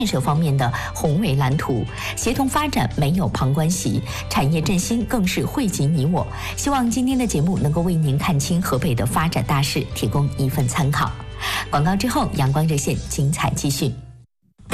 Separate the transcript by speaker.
Speaker 1: 建设方面的宏伟蓝图，协同发展没有旁观席，产业振兴更是惠及你我。希望今天的节目能够为您看清河北的发展大势，提供一份参考。广告之后，阳光热线精彩继续。